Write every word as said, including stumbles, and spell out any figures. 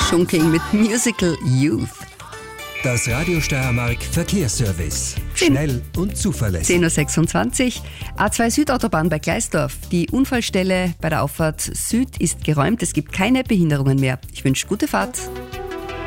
Schunkeln mit Musical Youth. Das Radio Steiermark Verkehrsservice. Schnell und zuverlässig. zehn Uhr sechsundzwanzig. A zwei Südautobahn bei Gleisdorf. Die Unfallstelle bei der Auffahrt Süd ist geräumt. Es gibt keine Behinderungen mehr. Ich wünsche gute Fahrt.